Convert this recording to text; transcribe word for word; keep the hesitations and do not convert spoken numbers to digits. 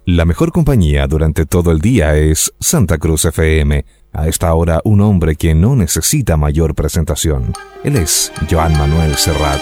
La mejor compañía durante todo el día es Santa Cruz F M. A esta hora, un hombre que no necesita mayor presentación. Él es Joan Manuel Serrat.